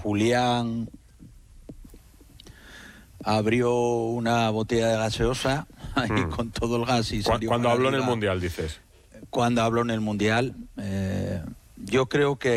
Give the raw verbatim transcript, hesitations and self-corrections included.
Julián abrió una botella de gaseosa ahí mm. con todo el gas y salió Cuando habló arriba. en el Mundial, dices. Cuando habló en el Mundial, eh, yo creo que